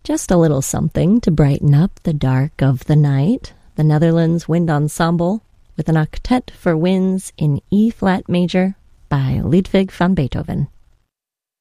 Just a little something to brighten up the dark of the night. The Netherlands Wind Ensemble with an octet for winds in E-flat major by Ludwig van Beethoven.